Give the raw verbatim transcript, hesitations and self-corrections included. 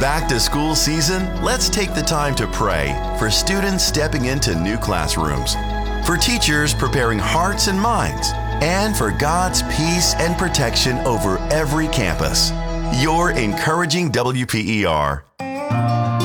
Back to school season, let's take the time to pray for students stepping into new classrooms, for teachers preparing hearts and minds, and for God's peace and protection over every campus. You're encouraging W P E R.